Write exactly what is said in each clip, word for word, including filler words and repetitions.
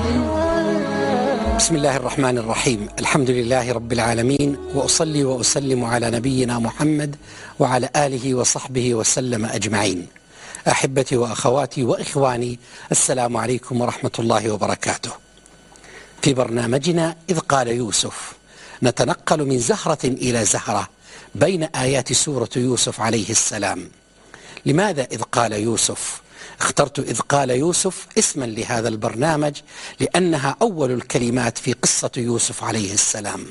بسم الله الرحمن الرحيم. الحمد لله رب العالمين، وأصلي وأسلم على نبينا محمد وعلى آله وصحبه وسلم أجمعين. أحبتي وأخواتي وإخواني، السلام عليكم ورحمة الله وبركاته. في برنامجنا إذ قال يوسف نتنقل من زهرة إلى زهرة بين آيات سورة يوسف عليه السلام. لماذا إذ قال يوسف؟ اخترت إذ قال يوسف اسما لهذا البرنامج لأنها أول الكلمات في قصة يوسف عليه السلام.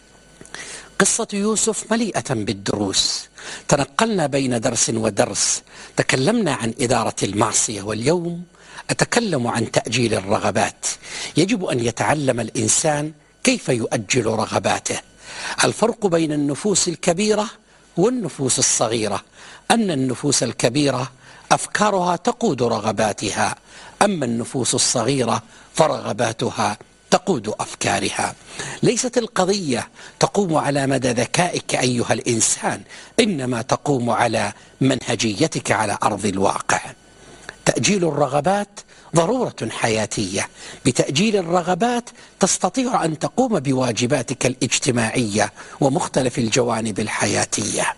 قصة يوسف مليئة بالدروس، تنقلنا بين درس ودرس، تكلمنا عن إدارة المعصية، واليوم أتكلم عن تأجيل الرغبات. يجب أن يتعلم الإنسان كيف يؤجل رغباته. الفرق بين النفوس الكبيرة والنفوس الصغيرة أن النفوس الكبيرة أفكارها تقود رغباتها، أما النفوس الصغيرة فرغباتها تقود أفكارها. ليست القضية تقوم على مدى ذكائك أيها الإنسان، إنما تقوم على منهجيتك على أرض الواقع. تأجيل الرغبات ضرورة حياتية. بتأجيل الرغبات تستطيع أن تقوم بواجباتك الاجتماعية ومختلف الجوانب الحياتية.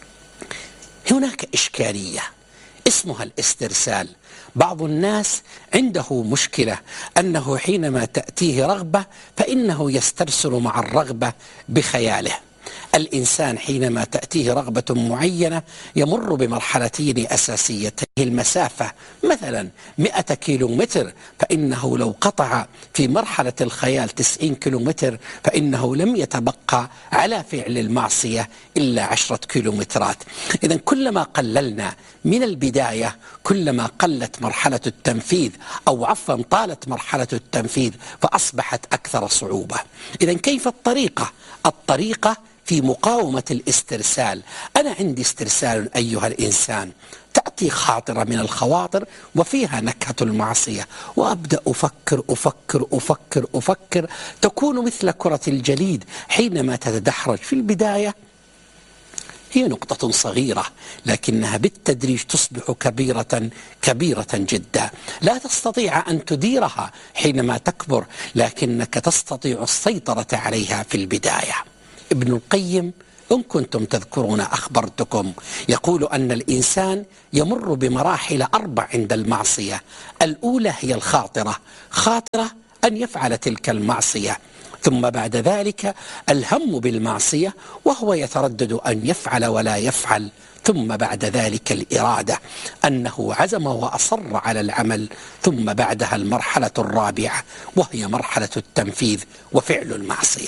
هناك إشكالية اسمها الاسترسال. بعض الناس عنده مشكلة أنه حينما تأتيه رغبة فإنه يسترسل مع الرغبة بخياله. الإنسان حينما تأتيه رغبة معينة يمر بمرحلتين أساسيتين: المسافة، مثلا مئة كيلو متر، فإنه لو قطع في مرحلة الخيال تسعين كيلو متر فإنه لم يتبقى على فعل المعصية إلا عشرة كيلومترات. إذن كلما قللنا من البداية كلما قلت مرحلة التنفيذ، أو عفوا طالت مرحلة التنفيذ فأصبحت أكثر صعوبة. إذن كيف الطريقة؟ الطريقة في مقاومة الاسترسال. أنا عندي استرسال أيها الإنسان، تأتي خاطرة من الخواطر وفيها نكهة المعصية، وأبدأ أفكر أفكر أفكر أفكر تكون مثل كرة الجليد حينما تتدحرج. في البداية هي نقطة صغيرة، لكنها بالتدريج تصبح كبيرة كبيرة جدا. لا تستطيع أن تديرها حينما تكبر، لكنك تستطيع السيطرة عليها في البداية. ابن القيم إن كنتم تذكرون أخبرتكم يقول أن الإنسان يمر بمراحل أربع عند المعصية. الأولى هي الخاطرة، خاطرة أن يفعل تلك المعصية، ثم بعد ذلك الهم بالمعصية وهو يتردد أن يفعل ولا يفعل، ثم بعد ذلك الإرادة أنه عزم وأصر على العمل، ثم بعدها المرحلة الرابعة وهي مرحلة التنفيذ وفعل المعصية.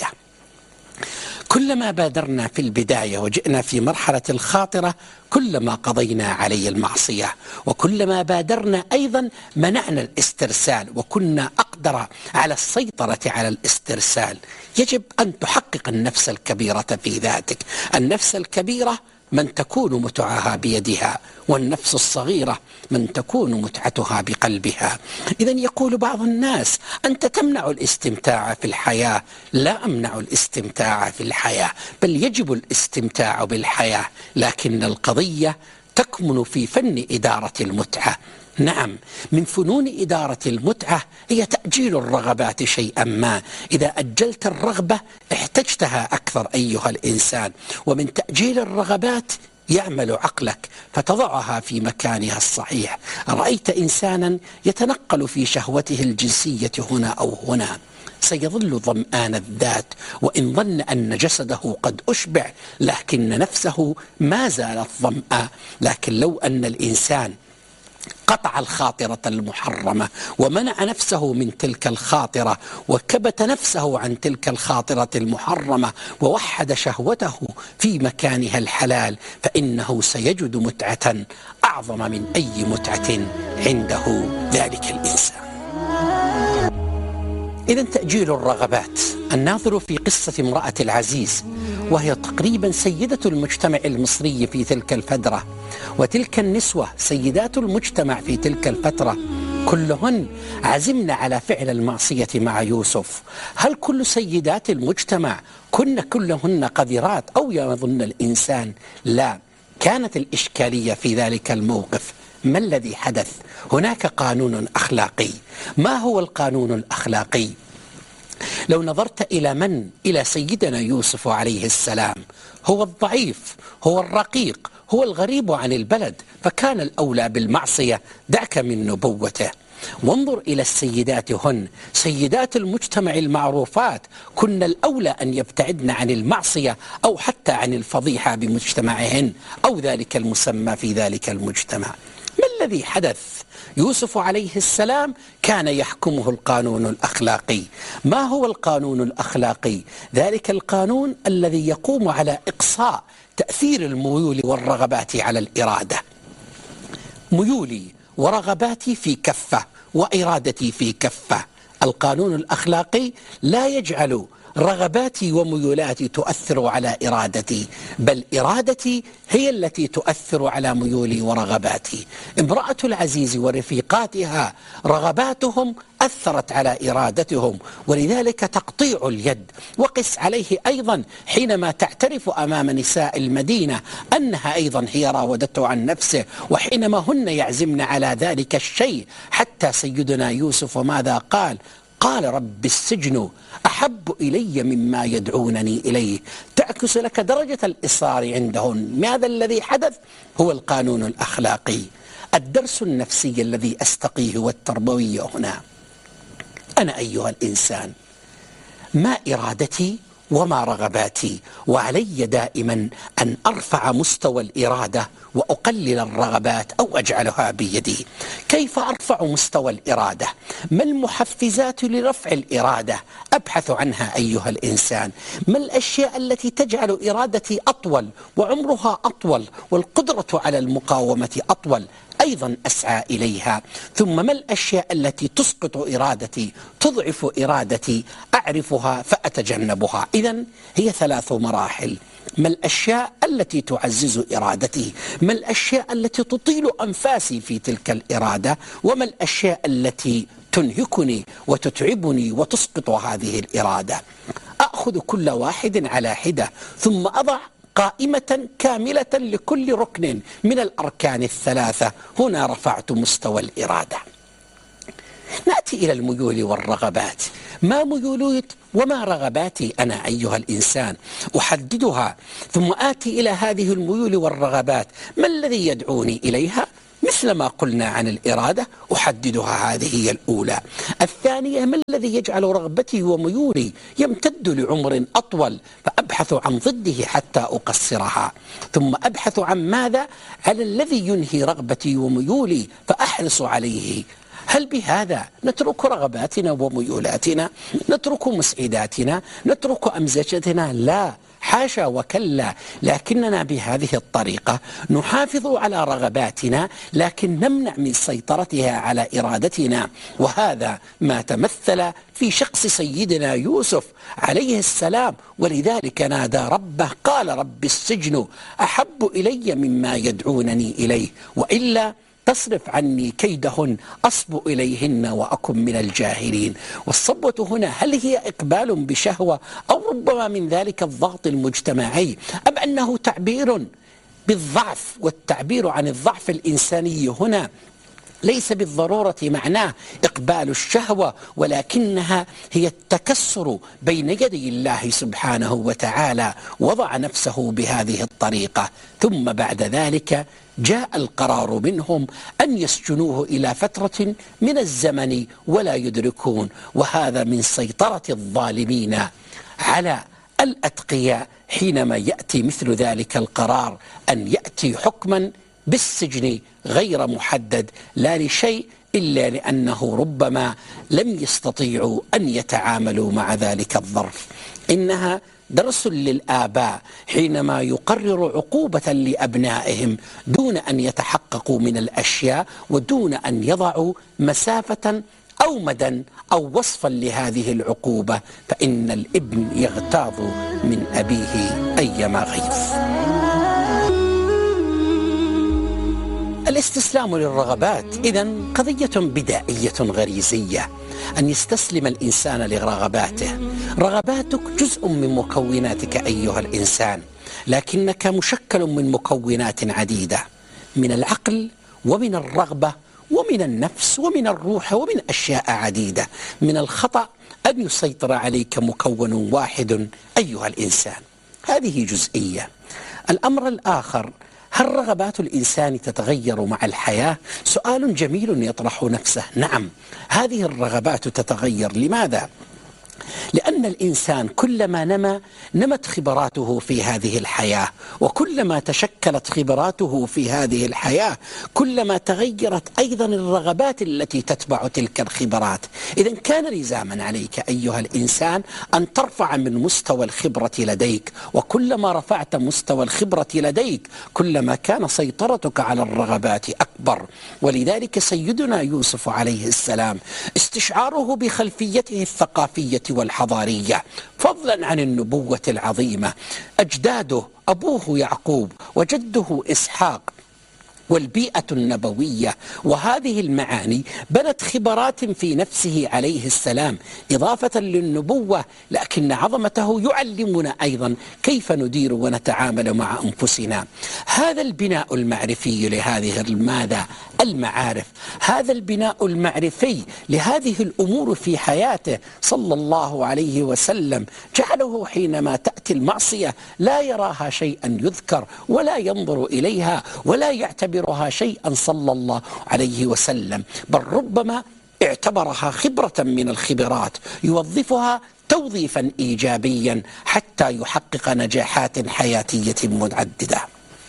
كلما بادرنا في البداية وجئنا في مرحلة الخاطرة كلما قضينا علي المعصية، وكلما بادرنا أيضا منعنا الاسترسال وكنا أقدر على السيطرة على الاسترسال. يجب أن تحقق النفس الكبيرة في ذاتك. النفس الكبيرة من تكون متعها بيدها، والنفس الصغيرة من تكون متعتها بقلبها. إذن يقول بعض الناس: أنت تمنع الاستمتاع في الحياة. لا أمنع الاستمتاع في الحياة، بل يجب الاستمتاع بالحياة، لكن القضية تكمن في فن إدارة المتعة. نعم، من فنون إدارة المتعة هي تأجيل الرغبات شيئا ما. إذا أجلت الرغبة احتجتها أكثر أيها الإنسان، ومن تأجيل الرغبات يعمل عقلك فتضعها في مكانها الصحيح. رأيت إنسانا يتنقل في شهوته الجنسية هنا أو هنا، سيظل ظمآن الذات وإن ظن أن جسده قد أشبع، لكن نفسه ما زالت ظمآ. لكن لو أن الإنسان قطع الخاطرة المحرمة ومنع نفسه من تلك الخاطرة وكبت نفسه عن تلك الخاطرة المحرمة ووحد شهوته في مكانها الحلال، فإنه سيجد متعة أعظم من أي متعة عنده ذلك الإنسان. إذن تأجيل الرغبات. الناظر في قصة امرأة العزيز، وهي تقريبا سيدة المجتمع المصري في تلك الفترة، وتلك النسوة سيدات المجتمع في تلك الفترة، كلهن عزمن على فعل المعصية مع يوسف. هل كل سيدات المجتمع كن كلهن قذرات أو يظن الإنسان؟ لا، كانت الإشكالية في ذلك الموقف ما الذي حدث؟ هناك قانون أخلاقي. ما هو القانون الأخلاقي؟ لو نظرت إلى من؟ إلى سيدنا يوسف عليه السلام. هو الضعيف، هو الرقيق، هو الغريب عن البلد، فكان الأولى بالمعصية، دعك من نبوته. وانظر إلى السيدات، هن سيدات المجتمع المعروفات، كن الأولى أن يبتعدن عن المعصية أو حتى عن الفضيحة بمجتمعهن أو ذلك المسمى في ذلك المجتمع. ما الذي حدث؟ يوسف عليه السلام كان يحكمه القانون الأخلاقي. ما هو القانون الأخلاقي؟ ذلك القانون الذي يقوم على إقصاء تأثير الميول والرغبات على الإرادة. ميولي ورغباتي في كفة وإرادتي في كفة. القانون الأخلاقي لا يجعل رغباتي وميولاتي تؤثر على إرادتي، بل إرادتي هي التي تؤثر على ميولي ورغباتي. امرأة العزيز ورفيقاتها رغباتهم أثرت على إرادتهم، ولذلك تقطيع اليد. وقس عليه أيضا حينما تعترف أمام نساء المدينة أنها أيضا هي راودته عن نفسه، وحينما هن يعزمن على ذلك الشيء. حتى سيدنا يوسف ماذا قال؟ قال رب السجن أحب إلي مما يدعونني إليه. تعكس لك درجة الإصرار عندهن. ماذا الذي حدث؟ هو القانون الأخلاقي. الدرس النفسي الذي أستقيه والتربوي هنا، أنا أيها الإنسان ما إرادتي وما رغباتي، وعلي دائما أن أرفع مستوى الإرادة وأقلل الرغبات أو أجعلها بيدي. كيف أرفع مستوى الإرادة؟ ما المحفزات لرفع الإرادة؟ أبحث عنها أيها الإنسان. ما الأشياء التي تجعل إرادتي أطول وعمرها أطول والقدرة على المقاومة أطول؟ أيضا أسعى إليها. ثم ما الأشياء التي تسقط إرادتي، تضعف إرادتي؟ أعرفها فأتجنبها. إذن هي ثلاث مراحل. ما الأشياء التي تعزز إرادتي؟ ما الأشياء التي تطيل أنفاسي في تلك الإرادة؟ وما الأشياء التي تنهكني وتتعبني وتسقط هذه الإرادة؟ أخذ كل واحد على حدة، ثم أضع قائمة كاملة لكل ركن من الأركان الثلاثة. هنا رفعت مستوى الإرادة. نأتي إلى الميول والرغبات. ما ميولي وما رغباتي أنا أيها الإنسان؟ أحددها، ثم آتي إلى هذه الميول والرغبات. ما الذي يدعوني إليها؟ مثل ما قلنا عن الإرادة أحددها، هذه هي الأولى. الثانية، ما الذي يجعل رغبتي وميولي يمتد لعمر أطول؟ فأبحث عن ضده حتى أقصرها. ثم أبحث عن ماذا؟ على الذي ينهي رغبتي وميولي فأحرص عليه. هل بهذا نترك رغباتنا وميولاتنا؟ نترك مسعداتنا؟ نترك أمزجتنا؟ لا، حاشا وكلا. لكننا بهذه الطريقة نحافظ على رغباتنا لكن نمنع من سيطرتها على إرادتنا. وهذا ما تمثل في شخص سيدنا يوسف عليه السلام. ولذلك نادى ربه قال رب السجن أحب إلي مما يدعونني إليه، وإلا تصرف عني كيدهن أصب إليهن وأكن من الجاهلين. والصبوة هنا هل هي إقبال بشهوة أو ربما من ذلك الضغط المجتمعي، أم أنه تعبير بالضعف؟ والتعبير عن الضعف الإنساني هنا ليس بالضرورة معناه إقبال الشهوة، ولكنها هي التكسر بين يدي الله سبحانه وتعالى. وضع نفسه بهذه الطريقة، ثم بعد ذلك جاء القرار منهم أن يسجنوه إلى فترة من الزمن ولا يدركون. وهذا من سيطرة الظالمين على الأتقياء حينما يأتي مثل ذلك القرار، أن يأتي حكما بالسجن غير محدد، لا لشيء إلا لأنه ربما لم يستطيعوا أن يتعاملوا مع ذلك الظرف. إنها درس للآباء حينما يقرر عقوبة لأبنائهم دون أن يتحققوا من الأشياء ودون أن يضعوا مسافة أو مدى أو وصفا لهذه العقوبة، فإن الابن يغتاظ من أبيه أيما غيظ. الاستسلام للرغبات إذن قضية بدائية غريزية، أن يستسلم الإنسان لرغباته. رغباتك جزء من مكوناتك أيها الإنسان، لكنك مشكل من مكونات عديدة، من العقل ومن الرغبة ومن النفس ومن الروح ومن أشياء عديدة. من الخطأ أن يسيطر عليك مكون واحد أيها الإنسان. هذه جزئية. الأمر الآخر، هل رغبات الإنسان تتغير مع الحياة؟ سؤال جميل يطرح نفسه. نعم، هذه الرغبات تتغير. لماذا؟ لأن الإنسان كلما نمى نمت خبراته في هذه الحياة، وكلما تشكلت خبراته في هذه الحياة كلما تغيرت أيضا الرغبات التي تتبع تلك الخبرات. إذن كان لزاما عليك أيها الإنسان أن ترفع من مستوى الخبرة لديك، وكلما رفعت مستوى الخبرة لديك كلما كان سيطرتك على الرغبات أكبر. ولذلك سيدنا يوسف عليه السلام استشعاره بخلفيته الثقافية والحضارية، فضلا عن النبوة العظيمة، أجداده أبوه يعقوب وجده إسحاق والبيئة النبوية وهذه المعاني بنت خبرات في نفسه عليه السلام إضافة للنبوة، لكن عظمته يعلمنا أيضا كيف ندير ونتعامل مع أنفسنا. هذا البناء المعرفي لهذه ماذا؟ المعارف. هذا البناء المعرفي لهذه الأمور في حياته صلى الله عليه وسلم جعله حينما تأتي المعصية لا يراها شيئا يذكر ولا ينظر إليها ولا يعتبر يعتبرها شيئا صلى الله عليه وسلم، بل ربما اعتبرها خبرة من الخبرات يوظفها توظيفا إيجابيا حتى يحقق نجاحات حياتية متعددة.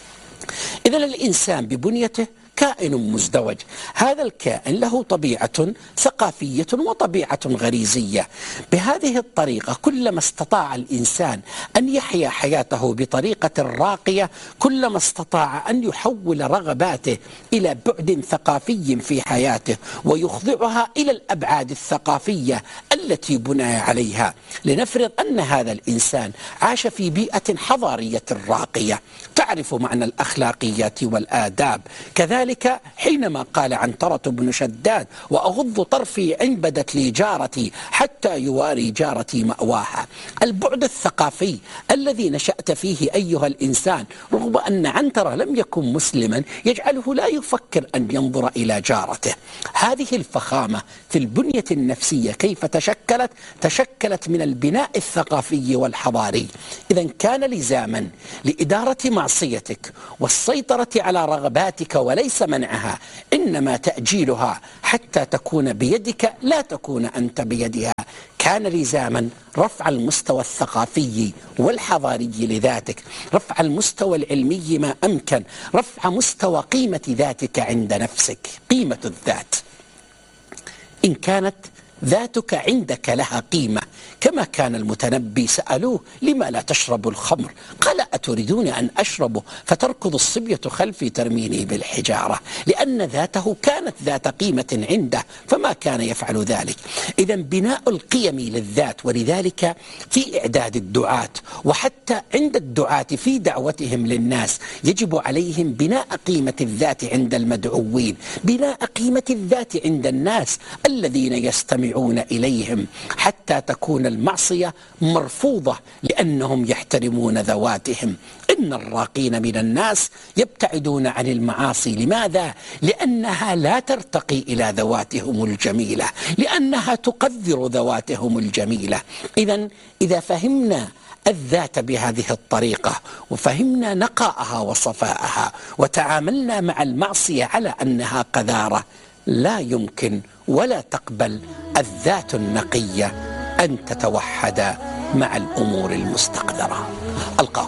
إذن الإنسان ببنيته كائن مزدوج. هذا الكائن له طبيعة ثقافية وطبيعة غريزية. بهذه الطريقة كلما استطاع الإنسان أن يحيا حياته بطريقة راقية كلما استطاع أن يحول رغباته إلى بعد ثقافي في حياته ويخضعها إلى الأبعاد الثقافية التي بنى عليها. لنفرض أن هذا الإنسان عاش في بيئة حضارية راقية تعرف معنى الأخلاقيات والآداب. كذلك حينما قال عنترة بن شداد وأغض طرفي إن بدت لي جارتي حتى يواري جارتي مأواها، البعد الثقافي الذي نشأت فيه أيها الإنسان رغم أن عنترة لم يكن مسلما يجعله لا يفكر أن ينظر إلى جارته. هذه الفخامة في البنية النفسية كيف تشكلت؟ تشكلت من البناء الثقافي والحضاري. إذا كان لزاما لإدارة معصيتك والسيطرة على رغباتك وليس منعها، إنما تأجيلها حتى تكون بيدك لا تكون أنت بيدها. كان لزاما رفع المستوى الثقافي والحضاري لذاتك، رفع المستوى العلمي ما أمكن، رفع مستوى قيمة ذاتك عند نفسك. قيمة الذات إن كانت ذاتك عندك لها قيمة، كما كان المتنبي سألوه لما لا تشرب الخمر؟ قال أتريدون أن أشربه فتركض الصبية خلفي ترميني بالحجارة، لأن ذاته كانت ذات قيمة عنده فما كان يفعل ذلك. إذا بناء القيم للذات، ولذلك في إعداد الدعاة وحتى عند الدعاة في دعوتهم للناس يجب عليهم بناء قيمة الذات عند المدعوين، بناء قيمة الذات عند الناس الذين يستمعون إليهم، حتى تكون المعصية مرفوضة لأنهم يحترمون ذواتهم. إن الراقين من الناس يبتعدون عن المعاصي. لماذا؟ لأنها لا ترتقي إلى ذواتهم الجميلة، لأنها تقذر ذواتهم الجميلة. إذا إذا فهمنا الذات بهذه الطريقة وفهمنا نقاءها وصفاءها وتعاملنا مع المعصية على أنها قذارة، لا يمكن ولا تقبل الذات النقية أن تتوحد مع الأمور المستقذرة. ألقاكم